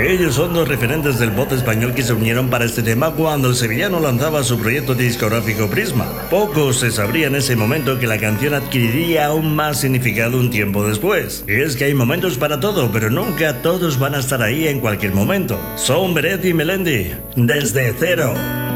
Ellos son dos referentes del pop español que se unieron para este tema cuando el sevillano lanzaba su proyecto discográfico Prisma. Poco se sabría en ese momento que la canción adquiriría aún más significado un tiempo después. Y es que hay momentos para todo, pero nunca todos van a estar ahí en cualquier momento. Son Beret y Melendi, desde cero.